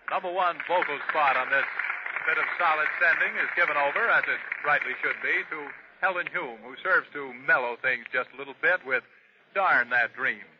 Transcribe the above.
Number one vocal spot on this bit of solid sending is given over, as it rightly should be, to Helen Hume, who serves to mellow things just a little bit with Darn That Dream.